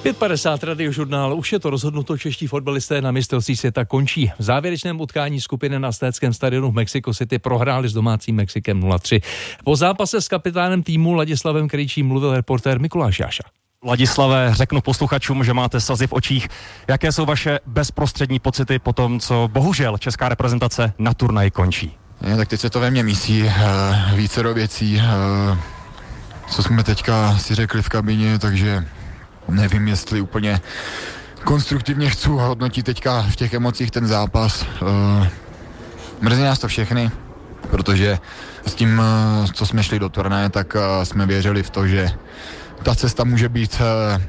5:50 Radiožurnál, už je to rozhodnuto, čeští fotbalisté na mistrovství světa končí. V závěrečném utkání skupiny na Stéckém stadionu v Mexico City prohráli s domácím Mexikem 0-3. Po zápase s kapitánem týmu Ladislavem Krejčím mluvil reportér Mikuláš Jáša. Ladislave, řeknu posluchačům, že máte slzy v očích. Jaké jsou vaše bezprostřední pocity po tom, co bohužel česká reprezentace na turnaji končí? Tak teď se to ve mně mísí, vícero věcí, co jsme teďka si řekli v kabině, takže nevím, jestli úplně konstruktivně chci hodnotit teďka v těch emocích ten zápas. Mrzí nás to všechny, protože s tím, co jsme šli do turnaje, tak jsme věřili v to, že ta cesta může být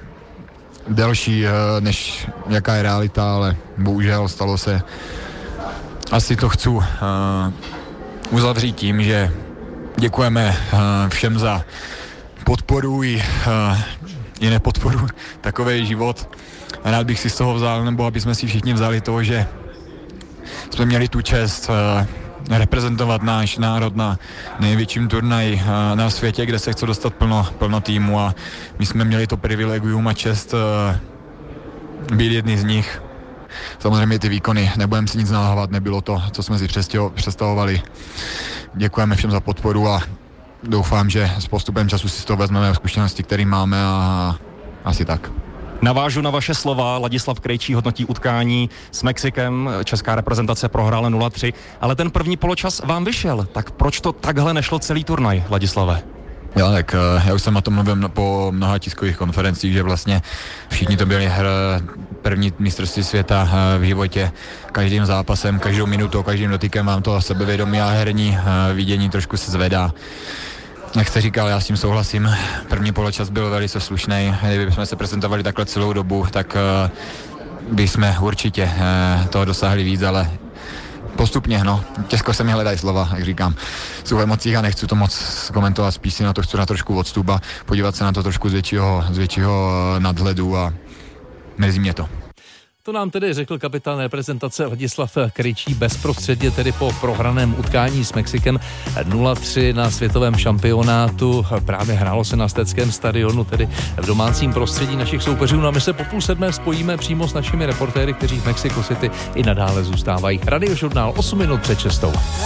delší, než jaká je realita, ale bohužel stalo se. Asi to chci uzavřít tím, že děkujeme všem za podporu i nepodporu, takový život. Rád bych si z toho vzal, nebo aby jsme si všichni vzali to, že jsme měli tu čest reprezentovat náš národ na největším turnaji na světě, kde se chce dostat plno týmu, a my jsme měli to privilegium a čest být jedni z nich. Samozřejmě ty výkony, nebudeme si nic nalhávat, nebylo to, co jsme si představovali. Děkujeme všem za podporu a doufám, že s postupem času si z toho vezmeme zkušenosti, které máme, a asi tak. Navážu na vaše slova. Ladislav Krejčí hodnotí utkání s Mexikem. Česká reprezentace prohrála 0-3, ale ten první poločas vám vyšel. Tak proč to takhle nešlo celý turnaj, Ladislave? Jo, tak já už jsem o tom mluvil po mnoha tiskových konferencích, že vlastně všichni to byli první mistrovství světa v životě. Každým zápasem, každou minutou, každým dotykem vám to sebevědomí a herní vidění trošku se zvedá. Jak jste říkal, já s tím souhlasím. První poločas byl velice slušný. Kdybychom se prezentovali takhle celou dobu, tak bychom určitě toho dosáhli víc, ale postupně, těžko se mi hledají slova, jak říkám. Jsou v emocích a nechci to moc komentovat, spíš si na to chci na trošku odstup a podívat se na to trošku z většího nadhledu, a mrzí mě to. To nám tedy řekl kapitán reprezentace Ladislav Krejčí bezprostředně tedy po prohraném utkání s Mexikem 0-3 na světovém šampionátu. Právě hrálo se na Stéckém stadionu, tedy v domácím prostředí našich soupeřů. No a my se po 6:30 spojíme přímo s našimi reportéry, kteří v Mexico City i nadále zůstávají. Radiožurnál 8 minut před 6.